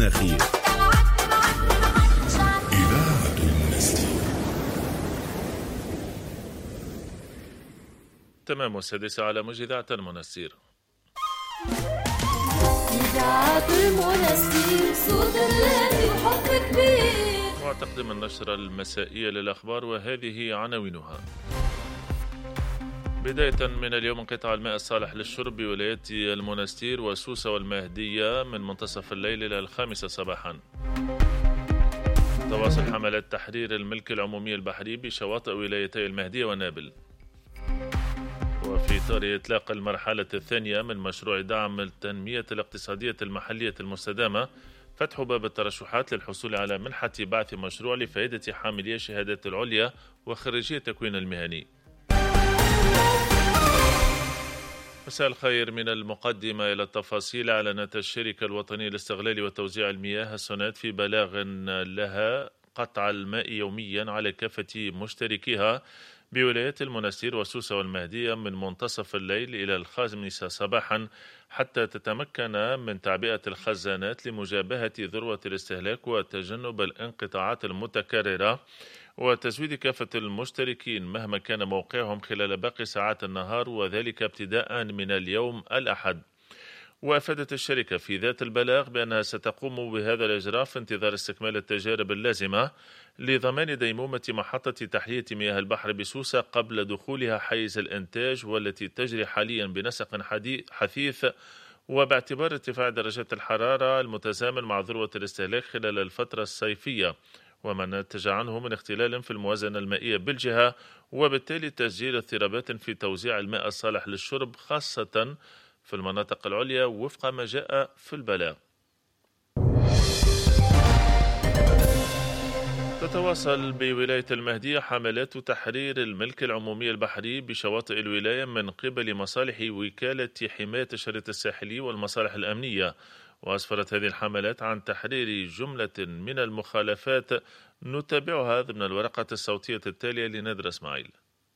المناخير. إذاعة المناستير. تمام، والسادسة على موجة إذاعة المناستير. إذاعة المناستير صوت الذي وحب كبير. وتقدم النشرة المسائية للأخبار، وهذه عناوينها. بداية من اليوم انقطاع الماء الصالح للشرب بولايات المناستير وسوسة والمهدية من منتصف الليل إلى 5 صباحا. تواصل حملات تحرير الملك العمومي البحري بشواطئ ولايتي المهدية ونابل. وفي إطار إطلاق المرحلة الثانية من مشروع دعم التنمية الاقتصادية المحلية المستدامة، فتح باب الترشحات للحصول على منحة بعث مشروع لفائدة حاملي الشهادات العليا وخريجي التكوين المهني. مساء الخير. من المقدمة إلى التفاصيل. أعلنت الشركة الوطنية لاستغلال وتوزيع المياه السونات في بلاغ لها قطع الماء يوميا على كافة مشتركيها بولايات المناستير وسوسة والمهدية من منتصف الليل إلى 5 صباحا حتى تتمكن من تعبئة الخزانات لمجابهة ذروة الاستهلاك وتجنب الانقطاعات المتكررة وتزويد كافة المشتركين مهما كان موقعهم خلال باقي ساعات النهار، وذلك ابتداء من اليوم الأحد. وأفادت الشركة في ذات البلاغ بأنها ستقوم بهذا الإجراء في انتظار استكمال التجارب اللازمة لضمان ديمومة محطة تحلية مياه البحر بسوسة قبل دخولها حيز الإنتاج، والتي تجري حاليا بنسق حثيث، وباعتبار ارتفاع درجات الحرارة المتزامن مع ذروة الاستهلاك خلال الفترة الصيفية وما نتج عنه من اختلال في الموازنة المائية بالجهة، وبالتالي تسجيل اضطرابات في توزيع الماء الصالح للشرب خاصة في المناطق العليا وفق ما جاء في البلاغ. تتواصل بولاية المهدية حملات تحرير الملك العمومي البحري بشواطئ الولاية من قبل مصالح وكالة حماية الشريط الساحلي والمصالح الأمنية، وأسفرت هذه الحملات عن تحرير جملة من المخالفات نتابعها ضمن الورقة الصوتية التالية لنادر إسماعيل.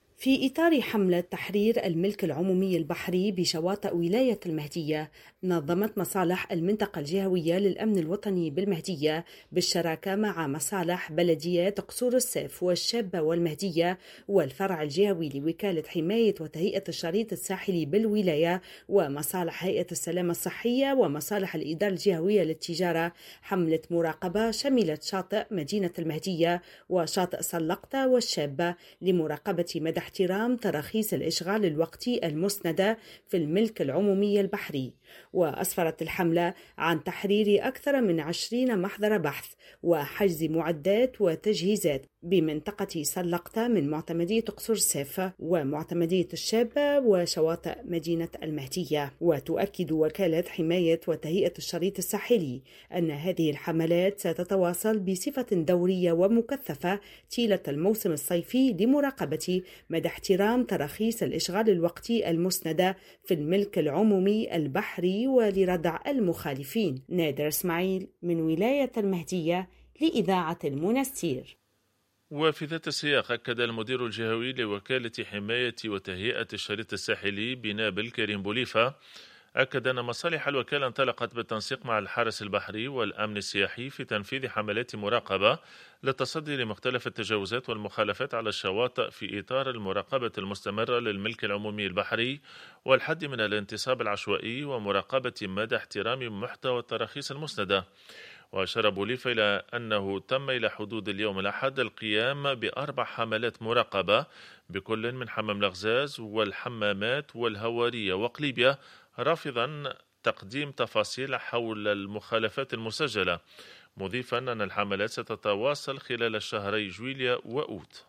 في إطار حملة تحرير الملك العمومي البحري بشواطئ ولاية المهدية، نظمت مصالح المنطقة الجهوية للأمن الوطني بالمهدية بالشراكة مع مصالح بلديات قصور السيف والشابة والمهدية والفرع الجهوي لوكالة حماية وتهيئة الشريط الساحلي بالولاية ومصالح هيئة السلامة الصحية ومصالح الإدارة الجهوية للتجارة، حملة مراقبة شملت شاطئ مدينة المهدية وشاطئ سلقطة والشابة لمراقبة مدى احترام تراخيص الإشغال الوقتي المسندة في الملك العمومي البحري. وأسفرت الحملة عن تحرير أكثر من 20 محضر بحث وحجز معدات وتجهيزات بمنطقة سلقطة من معتمدية قصور السيف ومعتمدية الشابة وشواطئ مدينة المهدية. وتؤكد وكالة حماية وتهيئة الشريط الساحلي أن هذه الحملات ستتواصل بصفة دورية ومكثفة طيلة الموسم الصيفي لمراقبة مدى احترام تراخيص الإشغال الوقتي المسندة في الملك العمومي البحري ولردع المخالفين. نادر إسماعيل من ولاية المهدية لإذاعة المناستير. وفي ذات السياق أكد المدير الجهوي لوكالة حماية وتهيئة الشريط الساحلي بنابل كريم بوليفة أكد أن مصالح الوكالة انطلقت بالتنسيق مع الحرس البحري والأمن السياحي في تنفيذ حملات مراقبة للتصدي لمختلف التجاوزات والمخالفات على الشواطئ في إطار المراقبة المستمرة للملك العمومي البحري والحد من الانتصاب العشوائي ومراقبة مدى احترام محتوى التراخيص المسندة. وأشار بوليفة إلى أنه تم إلى حدود اليوم الأحد القيام ب4 حملات مراقبة بكل من حمام الغزاز والحمامات والهوارية وقليبية، رافضا تقديم تفاصيل حول المخالفات المسجلة، مضيفا أن الحملات ستتواصل خلال الشهري جويليا وأوت.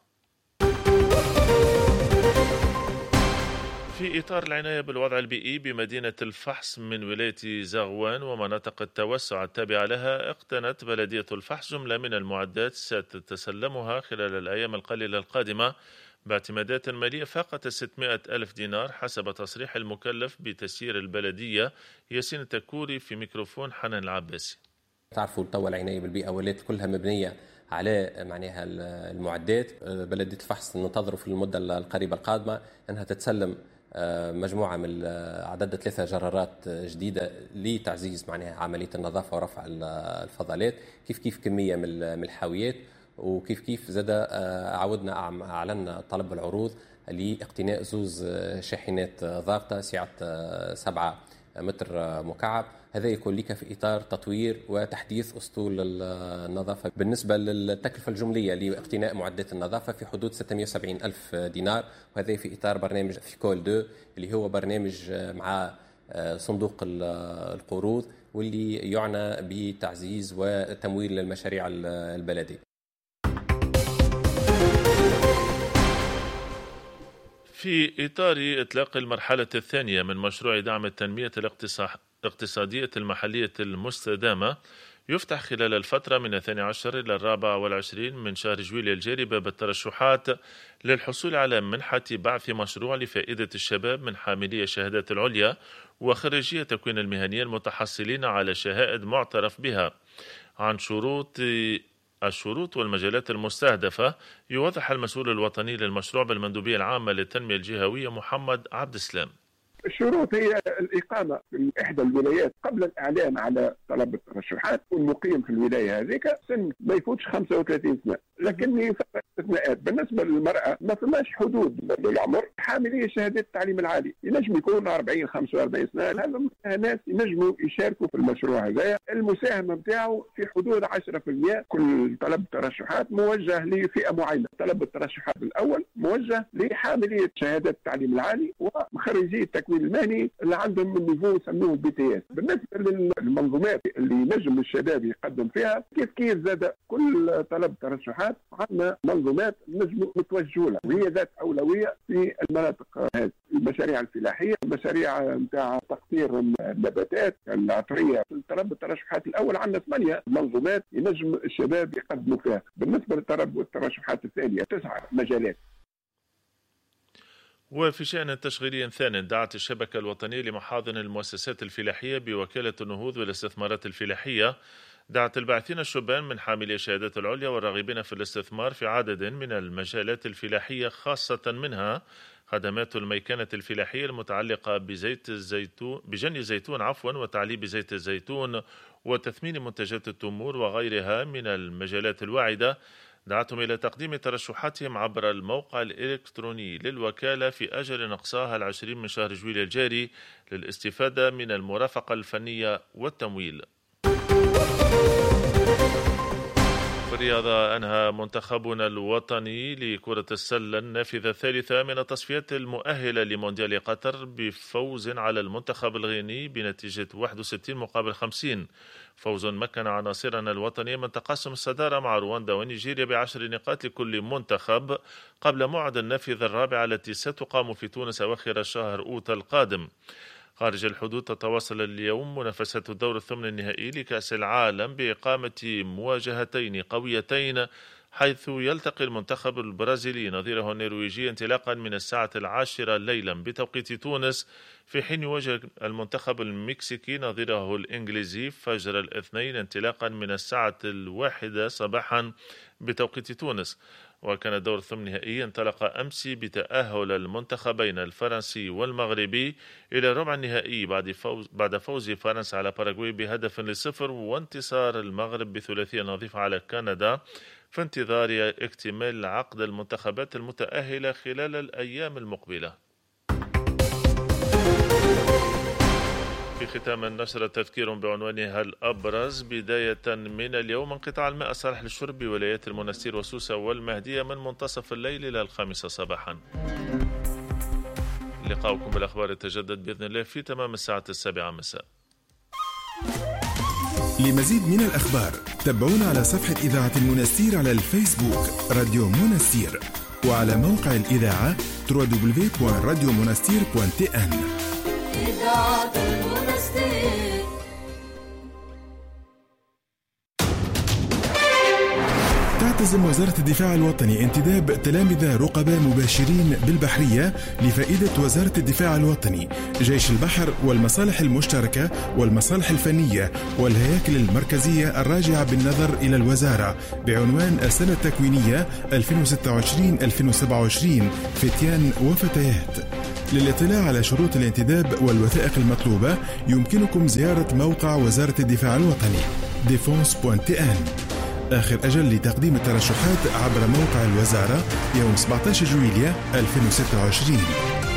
في إطار العناية بالوضع البيئي بمدينة الفحص من ولاية زغوان ومناطق التوسع التابعة لها، اقتنت بلدية الفحص جملة من المعدات ستتسلمها خلال الأيام القليلة القادمة باعتمادات مالية فاقت 600 ألف دينار حسب تصريح المكلف بتسيير البلدية ياسين التكوري في ميكروفون حنان العباسي. تعرفوا توا العناية بالبيئة ولات كلها مبنية على معناها المعدات. بلدية الفحص ننتظر في المدة القريبة القادمة أنها تتسلم مجموعة من عدد 3 جرارات جديدة لتعزيز معناها عملية النظافة ورفع الفضلات، كيف كمية من الحاويات، وكيف زاد عودنا أعلنا طلب العروض لاقتناء زوز شاحنات ضاغطة سعة 7 متر مكعب. هذا يكون لك في إطار تطوير وتحديث أسطول النظافة. بالنسبة للتكلفة الجملية لاقتناء معدات النظافة في حدود 670 ألف دينار، وهذا في إطار برنامج فيكول 2 اللي هو برنامج مع صندوق القروض واللي يعنى بتعزيز وتمويل المشاريع البلدية. في إطار إطلاق المرحلة الثانية من مشروع دعم التنمية الاقتصادية المحلية المستدامة، يفتح خلال الفترة من 12 إلى 24 من شهر جويلية الجاري باب الترشحات للحصول على منحة بعث مشروع لفائدة الشباب من حاملي الشهادات العليا وخريجي التكوين المهني المتحصلين على شهائد معترف بها. عن الشروط والمجالات المستهدفة يوضح المسؤول الوطني للمشروع بالمندوبية العامة للتنمية الجهوية محمد عبد السلام. الشروط هي الإقامة في إحدى الولايات قبل الإعلان على طلب الترشحات، والمقيم في الولاية هذيك سن ما يفوتش 35 سنة، لكن استثناءات. بالنسبة للمرأة ما فماش حدود للعمر. حاملي شهادات التعليم العالي ينجم يكون 40-45 سنة، هذا ناس ينجموا يشاركوا في المشروع هذا. المساهمة نتاعو في حدود 10%. كل طلب ترشحات موجه لفئة معينة. طلب الترشحات الأول موجه لحاملي شهادات التعليم العالي وخريجي التكوين المهني اللي عندهم من نيفو يسموه BTS. بالنسبة للمنظومات اللي نجم الشباب يقدم فيها كيف زاد كل طلب ترشحات عندنا منظومات نجم نتوجهوا لها، وهي ذات أولوية في المناطق هذه. المشاريع الفلاحية، المشاريع نتاع تقطير النباتات العطرية. في طلب الترشحات الأول عندنا 8 منظومات ينجم الشباب يقدموا فيها. بالنسبة لطلب الترشحات الثانية 9 مجالات. وفي شأن تشغيلي ثانٍ، دعت الشبكة الوطنية لمحاضن المؤسسات الفلاحية بوكالة النهوض والاستثمارات الفلاحية، دعت الباحثين الشبان من حاملي الشهادات العليا والراغبين في الاستثمار في عدد من المجالات الفلاحية، خاصة منها خدمات الميكنة الفلاحية المتعلقة بجني الزيتون وتعليب زيت الزيتون وتثمين منتجات التمور وغيرها من المجالات الواعدة. دعتهم إلى تقديم ترشحاتهم عبر الموقع الإلكتروني للوكالة في أجل أقصاها 20 من شهر جويلية الجاري للاستفادة من المرافقة الفنية والتمويل. في الرياضة، أنهى منتخبنا الوطني لكرة السلة النافذة الثالثة من التصفيات المؤهلة لمونديال قطر بفوز على المنتخب الغيني بنتيجة 61-50. فوز مكن عناصرنا الوطنية من تقاسم الصدارة مع رواندا ونيجيريا ب10 نقاط لكل منتخب قبل موعد النافذة الرابعة التي ستقام في تونس أواخر شهر أوت القادم. خارج الحدود تتواصل اليوم منافسة الدور الثمن النهائي لكأس العالم بإقامة مواجهتين قويتين، حيث يلتقي المنتخب البرازيلي نظيره النرويجي انطلاقا من الساعة 10 ليلا بتوقيت تونس، في حين يواجه المنتخب المكسيكي نظيره الإنجليزي فجر الاثنين انطلاقا من الساعة 1 صباحا بتوقيت تونس. وكان الدور الثمن النهائي انطلق أمس بتأهل المنتخبين الفرنسي والمغربي إلى ربع النهائي بعد فوز فرنسا على باراغواي ب1-0 وانتصار المغرب بثلاثية نظيفة على كندا، في انتظار اكتمال عقد المنتخبات المتأهلة خلال الأيام المقبلة. في ختام النشرة تذكير بعنوانها الأبرز. بداية من اليوم انقطاع الماء الصالح للشرب بولايات المنستير وسوسة والمهدية من منتصف الليل إلى 5 صباحا. لقاؤكم بالأخبار يتجدد بإذن الله في تمام الساعة 7 مساء. لمزيد من الأخبار تابعونا على صفحة إذاعة المنستير على الفيسبوك راديو منستير، وعلى موقع الإذاعة www.radiomonastir.tn. إذاعة المنستير. تعتزم وزارة الدفاع الوطني انتداب تلامذة رقباء مباشرين بالبحرية لفائدة وزارة الدفاع الوطني، جيش البحر والمصالح المشتركة والمصالح الفنية والهياكل المركزية الراجعة بالنظر إلى الوزارة بعنوان السنة التكوينية 2026-2027 فتيان وفتيات. للاطلاع على شروط الانتداب والوثائق المطلوبة يمكنكم زيارة موقع وزارة الدفاع الوطني défense.tn. آخر أجل لتقديم الترشحات عبر موقع الوزارة يوم 17 جويلية 2026.